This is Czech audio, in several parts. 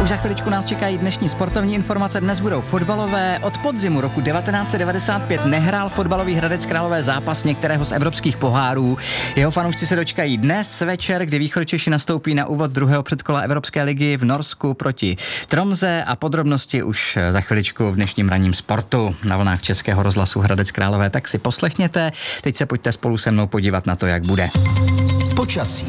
Už za chviličku nás čekají dnešní sportovní informace, dnes budou fotbalové. Od podzimu roku 1995 nehrál fotbalový Hradec Králové zápas některého z evropských pohárů. Jeho fanoušci se dočkají dnes večer, kdy Východočeši nastoupí na úvod druhého předkola Evropské ligy v Norsku proti Tromze a podrobnosti už za chviličku v dnešním ranním sportu na vlnách Českého rozhlasu Hradec Králové. Tak si poslechněte, teď se pojďte spolu se mnou podívat na to, jak bude. Počasí.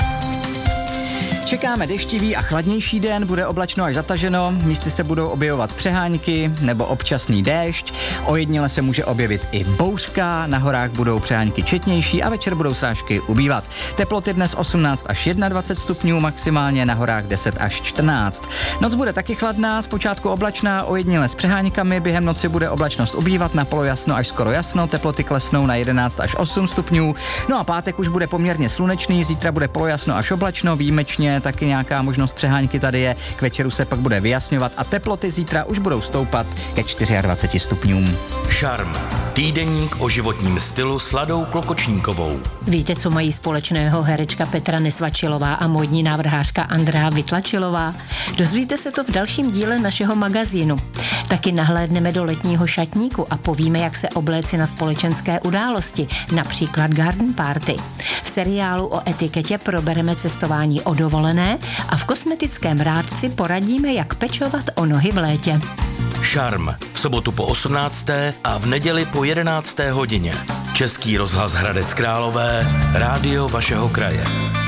Čekáme deštivý a chladnější den, bude oblačno až zataženo, místy se budou objevovat přehánky nebo občasný déšť, ojediněle se může objevit i bouřka, na horách budou přehánky četnější a večer budou srážky ubývat. Teploty dnes 18 až 21 stupňů, maximálně na horách 10 až 14. Noc bude taky chladná, zpočátku oblačná, ojediněle s přehánykami, během noci bude oblačnost ubývat, na polojasno až skoro jasno, teploty klesnou na 11 až 8 stupňů. No a pátek už bude poměrně slunečný, zítra bude polojasno až oblačno, výjimečně taky nějaká možnost přehánky tady je, k večeru se pak bude vyjasňovat a teploty zítra už budou stoupat ke 24 stupňům. Šarm. Týdeník o životním stylu s Ladou Klokočníkovou. Víte, co mají společného herečka Petra Nesvačilová a módní návrhářka Andrea Vytlačilová? Dozvíte se to v dalším díle našeho magazínu. Taky nahlédneme do letního šatníku a povíme, jak se obléci na společenské události, například garden party. V seriálu o etiketě probereme cestování o dovolené a v kosmetickém rádci poradíme, jak pečovat o nohy v létě. Šarm. V sobotu po 18. a v neděli po 11. hodině. Český rozhlas Hradec Králové, rádio vašeho kraje.